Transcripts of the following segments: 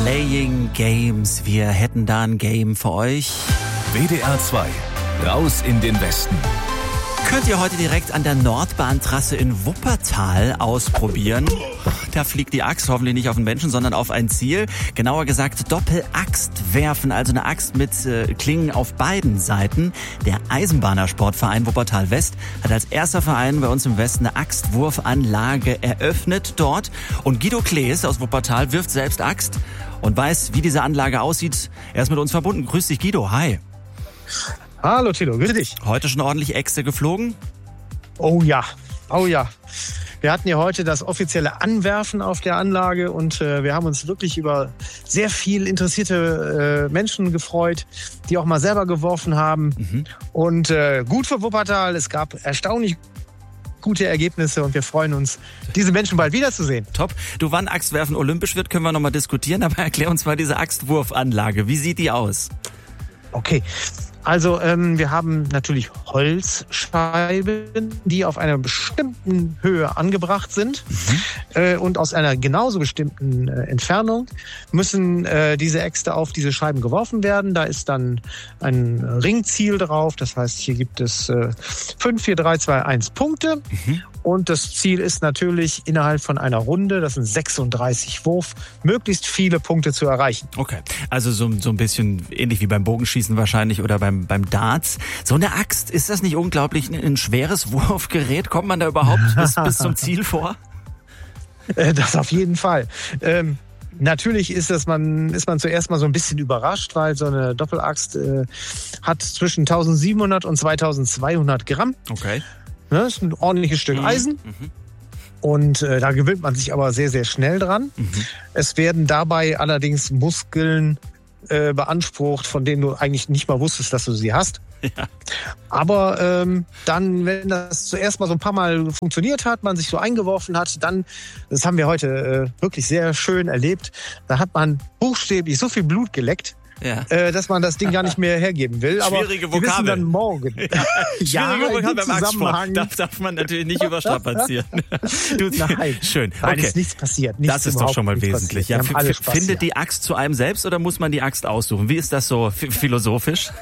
Playing Games. Wir hätten da ein Game für euch. WDR 2. Raus in den Westen. Könnt ihr heute direkt an der Nordbahntrasse in Wuppertal ausprobieren. Da fliegt die Axt hoffentlich nicht auf den Menschen, sondern auf ein Ziel. Genauer gesagt Doppelaxt werfen, also eine Axt mit Klingen auf beiden Seiten. Der Eisenbahnersportverein Wuppertal West hat als erster Verein bei uns im Westen eine Axtwurfanlage eröffnet dort. Und Guido Klees aus Wuppertal wirft selbst Axt und weiß, wie diese Anlage aussieht. Er ist mit uns verbunden. Grüß dich, Guido. Hi. Hallo Tilo, grüß dich. Heute schon ordentlich Äxte geflogen? Oh ja. Wir hatten ja heute das offizielle Anwerfen auf der Anlage und wir haben uns wirklich über sehr viel interessierte Menschen gefreut, die auch mal selber geworfen haben. Und gut für Wuppertal, es gab erstaunlich gute Ergebnisse und wir freuen uns, diese Menschen bald wiederzusehen. Top. Du, wann Axtwerfen olympisch wird, können wir noch mal diskutieren, aber erklär uns mal diese Axtwurfanlage. Wie sieht die aus? Okay. Also wir haben natürlich Holzscheiben, die auf einer bestimmten Höhe angebracht sind und aus einer genauso bestimmten Entfernung müssen diese Äxte auf diese Scheiben geworfen werden. Da ist dann ein Ringziel drauf, das heißt, hier gibt es 5, 4, 3, 2, 1 Punkte. Und das Ziel ist natürlich innerhalb von einer Runde, das sind 36 Wurf, möglichst viele Punkte zu erreichen. Okay, also so ein bisschen ähnlich wie beim Bogenschießen wahrscheinlich oder beim Darts. So eine Axt, ist das nicht unglaublich ein schweres Wurfgerät? Kommt man da überhaupt bis zum Ziel vor? Das auf jeden Fall. Natürlich ist man zuerst mal so ein bisschen überrascht, weil so eine Doppelaxt hat zwischen 1700 und 2200 Gramm. Okay. Das ist ein ordentliches Stück Eisen. Und da gewöhnt man sich aber sehr, sehr schnell dran. Es werden dabei allerdings Muskeln beansprucht, von denen du eigentlich nicht mal wusstest, dass du sie hast. Ja. Aber dann, wenn das zuerst mal so ein paar Mal funktioniert hat, man sich so eingeworfen hat, dann, das haben wir heute wirklich sehr schön erlebt, da hat man buchstäblich so viel Blut geleckt, dass man das Ding gar nicht mehr hergeben will. Schwierige Aber wir wissen dann morgen. Schwierige Vokabel beim Axtsport. Darf man natürlich nicht überstrapazieren. Nein, schön. Nein, Okay. ist nichts passiert. Das ist doch schon mal wesentlich. Ja, findet die Axt zu einem selbst oder muss man die Axt aussuchen? Wie ist das so philosophisch?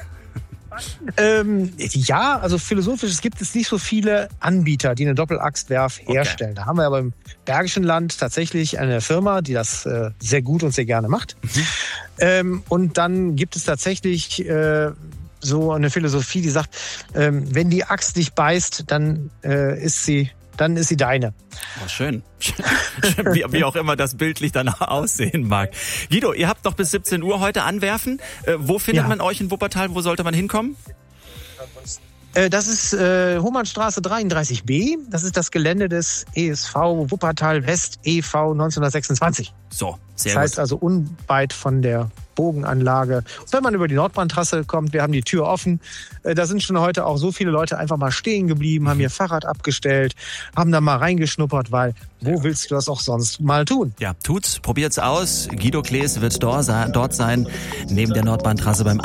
Ja, also philosophisch, es gibt nicht so viele Anbieter, die eine Doppelaxtwerf herstellen. Da haben wir aber im Bergischen Land tatsächlich eine Firma, die das sehr gut und sehr gerne macht. Und dann gibt es tatsächlich so eine Philosophie, die sagt, wenn die Axt dich beißt, dann ist sie deine. Oh, schön. Wie auch immer das bildlich dann aussehen mag. Guido, ihr habt noch bis 17 Uhr heute anwerfen. Wo findet man euch in Wuppertal? Wo sollte man hinkommen? Das ist Homannstraße 33b. Das ist das Gelände des ESV Wuppertal West e.V. 1926. So, sehr gut. Das heißt also unweit von der Bogenanlage. Und wenn man über die Nordbahntrasse kommt, wir haben die Tür offen. Da sind schon heute auch so viele Leute einfach mal stehen geblieben, haben ihr Fahrrad abgestellt, haben da mal reingeschnuppert, weil wo willst du das auch sonst mal tun? Ja, tut's, probiert's aus. Guido Klees wird dort sein, neben der Nordbahntrasse beim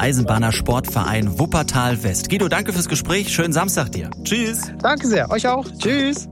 Eisenbahnersportverein Wuppertal West. Guido, danke fürs Gespräch. Schönen Samstag dir. Tschüss. Danke sehr. Euch auch. Tschüss.